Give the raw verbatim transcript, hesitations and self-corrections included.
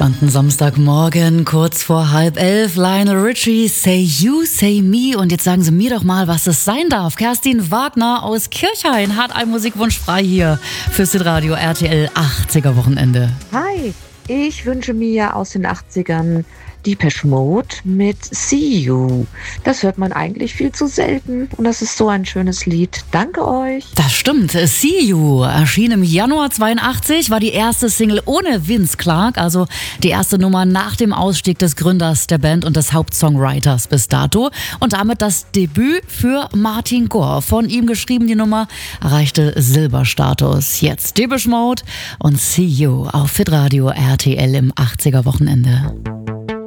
entspannten Samstagmorgen, kurz vor halb elf. Lionel Richie, Say You, Say Me. Und jetzt sagen Sie mir doch mal, was es sein darf. Kerstin Wagner aus Kirchhain hat einen Musikwunsch frei hier fürs Radio R T L achtziger Wochenende. Hi, ich wünsche mir aus den achtzigern Depeche Mode mit See You. Das hört man eigentlich viel zu selten und das ist so ein schönes Lied. Danke euch. Das stimmt. See You erschien im Januar zweiundachtzig, war die erste Single ohne Vince Clarke, also die erste Nummer nach dem Ausstieg des Gründers der Band und des Hauptsongwriters bis dato und damit das Debüt für Martin Gore. Von ihm geschrieben, die Nummer erreichte Silberstatus. Jetzt Depeche Mode und See You auf Fit Radio R T L im achtziger Wochenende.